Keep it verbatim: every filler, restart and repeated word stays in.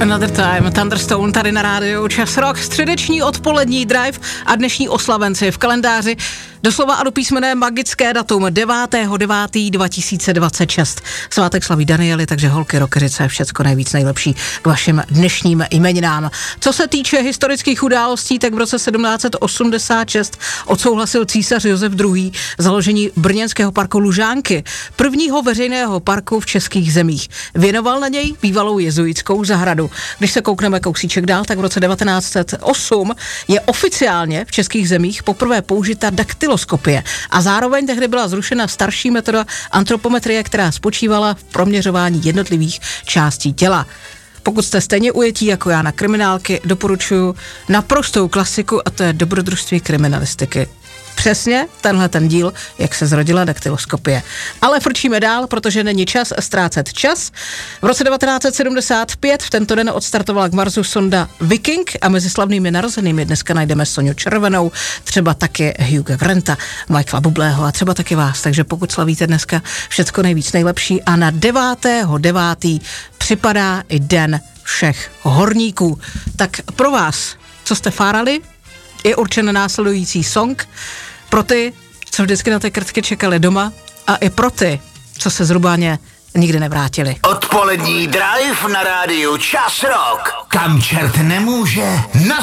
Another Time, Thunderstone tady na rádiu Čas Rock, středeční odpolední drive a dnešní oslavenci v kalendáři. Doslova a do písmene magické datum devátého devátého dva tisíce dvacet šest. Svátek slaví Danieli, takže holky, rockeřice, všecko nejvíc nejlepší k vašim dnešním jmeninám. Co se týče historických událostí, tak v roce sedmnáct set osmdesát šest odsouhlasil císař Josef druhý. založení brněnského parku Lužánky, prvního veřejného parku v českých zemích. Věnoval na něj bývalou jezuitskou zahradu. Když se koukneme kousíček dál, tak v roce devatenáct set osm je oficiálně v českých zemích poprvé použita daktyloskopie a zároveň tehdy byla zrušena starší metoda antropometrie, která spočívala v proměřování jednotlivých částí těla. Pokud jste stejně ujetí jako já na kriminálky, doporučuji naprostou klasiku a to je Dobrodružství kriminalistiky. Přesně tenhle ten díl, jak se zrodila daktyloskopie. Ale frčíme dál, protože není čas ztrácet čas. V roce devatenáct set sedmdesát pět v tento den odstartovala k Marsu sonda Viking a mezi slavnými narozenými dneska najdeme Soňu Červenou, třeba taky Hugha Granta, Michaela Bublého a třeba taky vás. Takže pokud slavíte dneska všecko nejvíc nejlepší a na devátého devátého připadá i den všech horníků. Tak pro vás, co jste fárali, je určen následující song pro ty, co vždycky na ty krtky čekali doma a i pro ty, co se z Rubáně nikdy nevrátili. Odpolední drive na rádiu Čas Rock. Kam čert nemůže, na